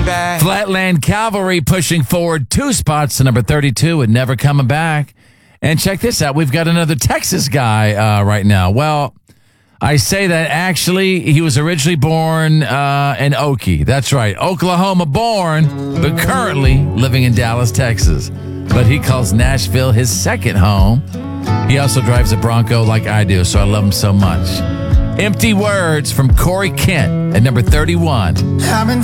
back. Flatland Cavalry pushing forward 2 spots to number 32 and never coming back. And check this out. We've got another Texas guy right now. Well, I say that actually he was originally born in Okie. That's right. Oklahoma born, but currently living in Dallas, Texas. But he calls Nashville his second home. He also drives a Bronco like I do, so I love him so much. Empty Words from Corey Kent at number 31.